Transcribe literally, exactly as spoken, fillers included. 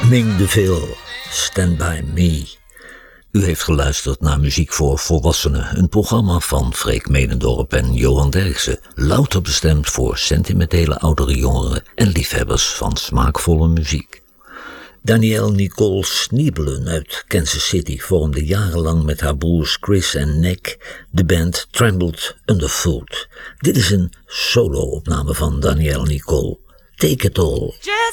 Ming DeVille, Stand By Me. U heeft geluisterd naar Muziek voor Volwassenen, een programma van Freek Medendorp en Johan Derksen, louter bestemd voor sentimentele oudere jongeren en liefhebbers van smaakvolle muziek. Danielle Nicole Sniebelen uit Kansas City vormde jarenlang met haar broers Chris en Nick de band Trembled Underfoot. Dit is een solo-opname van Danielle Nicole. Take It All.